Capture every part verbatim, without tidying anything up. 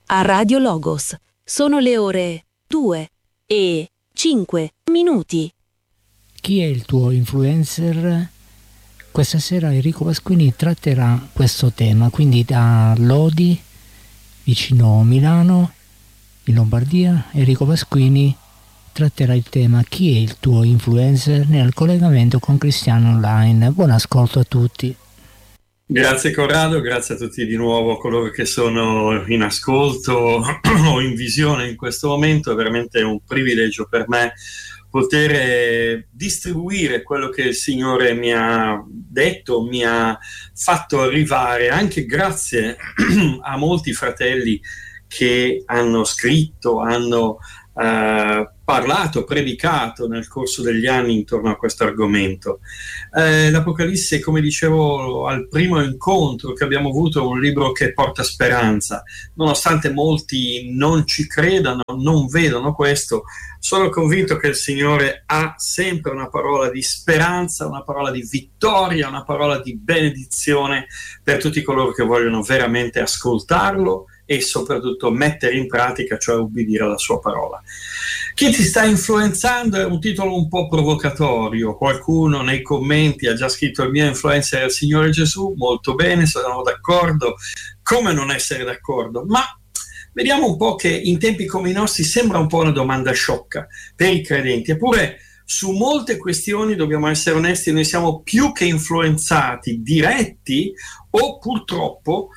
a Radio Logos. Sono le ore due e cinque minuti. Chi è il tuo influencer? Questa sera Enrico Pasquini tratterà questo tema, quindi da Lodi, vicino Milano, in Lombardia, Enrico Pasquini tratterà il tema chi è il tuo influencer nel collegamento con Cristiano Online. Buon ascolto a tutti. Grazie Corrado, grazie a tutti di nuovo coloro che sono in ascolto o in visione in questo momento. È veramente un privilegio per me poter distribuire quello che il Signore mi ha detto, mi ha fatto arrivare, anche grazie a molti fratelli che hanno scritto, hanno eh, parlato, predicato nel corso degli anni intorno a questo argomento. Eh, L'Apocalisse, come dicevo al primo incontro che abbiamo avuto, è un libro che porta speranza. Nonostante molti non ci credano, non vedono questo, sono convinto che il Signore ha sempre una parola di speranza, una parola di vittoria, una parola di benedizione per tutti coloro che vogliono veramente ascoltarlo e soprattutto mettere in pratica, cioè ubbidire alla sua parola. Chi ti sta influenzando è un titolo un po' provocatorio. Qualcuno nei commenti ha già scritto il mio influencer è il Signore Gesù. Molto bene, sono d'accordo. Come non essere d'accordo? Ma vediamo un po' che in tempi come i nostri sembra un po' una domanda sciocca per i credenti. Eppure su molte questioni, dobbiamo essere onesti, noi siamo più che influenzati, diretti o purtroppo,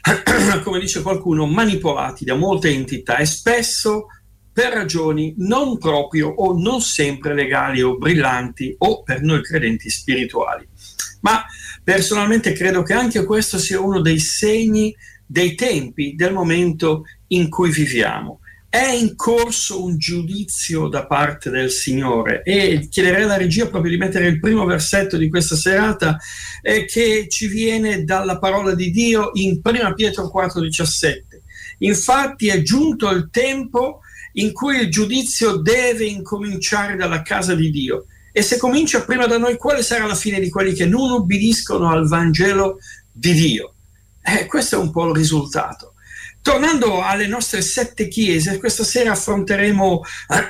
come dice qualcuno, manipolati da molte entità e spesso per ragioni non proprio o non sempre legali o brillanti o per noi credenti spirituali. Ma personalmente credo che anche questo sia uno dei segni dei tempi, del momento in cui viviamo. È in corso un giudizio da parte del Signore e chiederei alla regia proprio di mettere il primo versetto di questa serata eh, che ci viene dalla parola di Dio in primo Pietro quattro diciassette. Infatti è giunto il tempo in cui il giudizio deve incominciare dalla casa di Dio. E se comincia prima da noi, quale sarà la fine di quelli che non ubbidiscono al Vangelo di Dio? Eh, questo è un po' il risultato. Tornando alle nostre sette chiese, questa sera affronteremo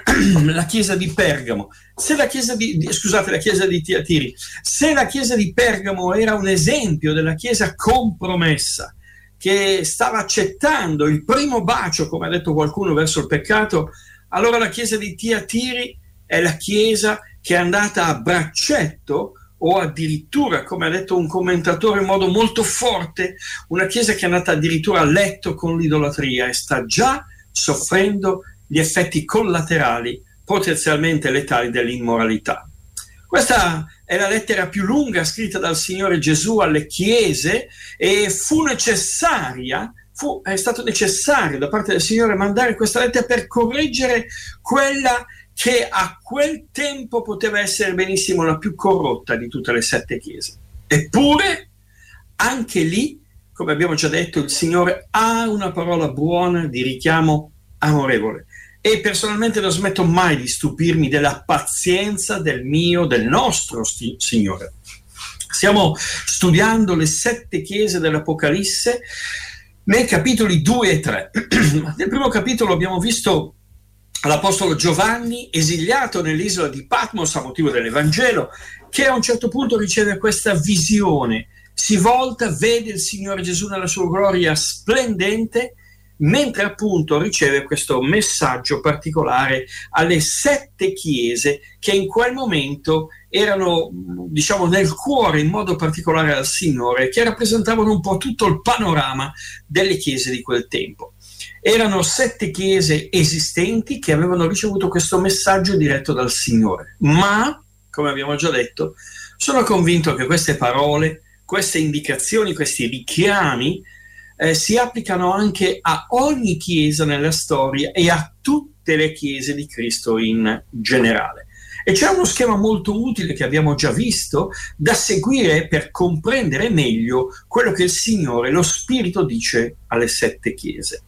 la chiesa di Pergamo. Se la chiesa di, di scusate, la chiesa di Tiatiri. Se la chiesa di Pergamo era un esempio della chiesa compromessa, che stava accettando il primo bacio, come ha detto qualcuno, verso il peccato, allora la chiesa di Tiatiri è la chiesa che è andata a braccetto, o addirittura, come ha detto un commentatore in modo molto forte, una chiesa che è andata addirittura a letto con l'idolatria e sta già soffrendo gli effetti collaterali potenzialmente letali dell'immoralità. Questa è la lettera più lunga scritta dal Signore Gesù alle chiese e fu necessaria, fu, è stato necessario da parte del Signore mandare questa lettera per correggere quella che a quel tempo poteva essere benissimo la più corrotta di tutte le sette chiese. Eppure, anche lì, come abbiamo già detto, il Signore ha una parola buona di richiamo amorevole. E personalmente non smetto mai di stupirmi della pazienza del mio, del nostro sti- Signore. Stiamo studiando le sette chiese dell'Apocalisse nei capitoli due e tre. Nel primo capitolo abbiamo visto l'Apostolo Giovanni, esiliato nell'isola di Patmos a motivo dell'Evangelo, che a un certo punto riceve questa visione. Si volta, vede il Signore Gesù nella sua gloria splendente, mentre appunto riceve questo messaggio particolare alle sette chiese che in quel momento erano, diciamo, nel cuore in modo particolare al Signore, che rappresentavano un po' tutto il panorama delle chiese di quel tempo. Erano sette chiese esistenti che avevano ricevuto questo messaggio diretto dal Signore, ma, come abbiamo già detto, sono convinto che queste parole, queste indicazioni, questi richiami Eh, si applicano anche a ogni chiesa nella storia e a tutte le chiese di Cristo in generale. E c'è uno schema molto utile che abbiamo già visto da seguire per comprendere meglio quello che il Signore, lo Spirito, dice alle sette chiese.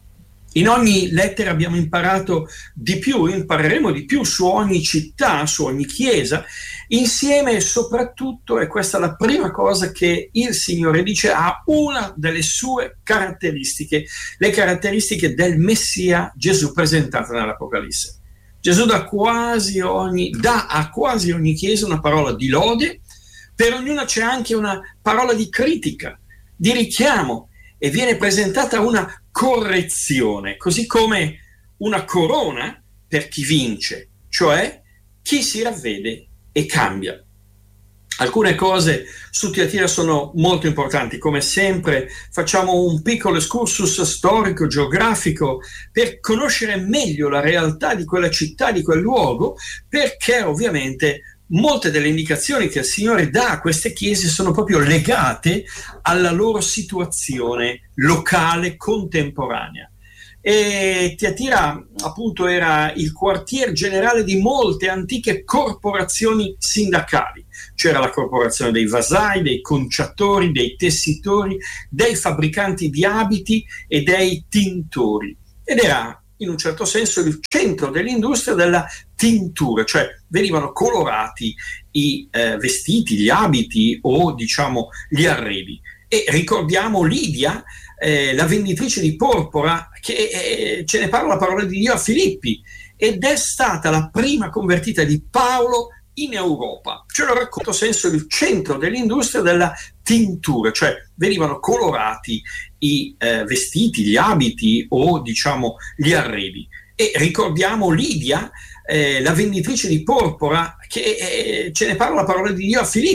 In ogni lettera abbiamo imparato di più, impareremo di più su ogni città, su ogni chiesa, insieme e soprattutto, e questa è la prima cosa che il Signore dice, ha una delle sue caratteristiche, le caratteristiche del Messia Gesù presentato nell'Apocalisse. Gesù dà, quasi ogni, dà a quasi ogni chiesa una parola di lode, per ognuna c'è anche una parola di critica, di richiamo, e viene presentata una correzione, così come una corona per chi vince, cioè chi si ravvede e cambia. Alcune cose su Tiatira sono molto importanti, come sempre facciamo un piccolo excursus storico, geografico, per conoscere meglio la realtà di quella città, di quel luogo, perché ovviamente molte delle indicazioni che il Signore dà a queste chiese sono proprio legate alla loro situazione locale contemporanea. E Tiatira appunto era il quartier generale di molte antiche corporazioni sindacali. C'era la corporazione dei vasai, dei conciatori, dei tessitori, dei fabbricanti di abiti e dei tintori. Ed era in un certo senso il centro dell'industria della tintura, cioè venivano colorati i eh, vestiti, gli abiti o diciamo gli arredi. E ricordiamo Lidia, eh, la venditrice di porpora, che eh, ce ne parla la parola di Dio a Filippi, ed è stata la prima convertita di Paolo in Europa. Ce lo racconto senso il centro dell'industria della tintura, cioè venivano colorati i eh, vestiti, gli abiti o diciamo gli arredi. E ricordiamo Lidia, eh, la venditrice di porpora, che eh, ce ne parla la parola di Dio a Filippi,